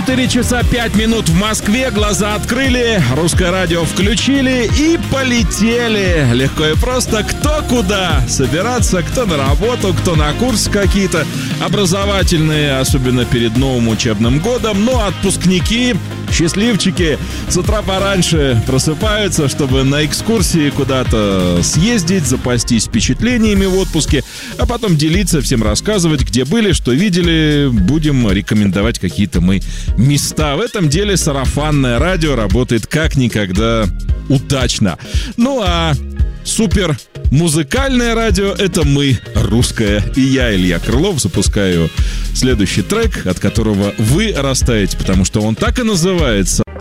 4 часа 5 минут в Москве. Глаза открыли, русское радио включили и полетели. Легко и просто. Кто куда собираться, кто на работу, кто на курсы какие-то образовательные, особенно перед новым учебным годом. Ну, отпускники, счастливчики, с утра пораньше просыпаются, чтобы на экскурсии куда-то съездить, запастись впечатлениями в отпуске, а потом делиться, всем рассказывать, где были, что видели. Будем рекомендовать какие-то мы места. В этом деле сарафанное радио работает как никогда удачно. Ну а супер музыкальное радио — это мы, русское. И я, Илья Крылов, запускаю следующий трек, от которого вы растаете, потому что он так и называется.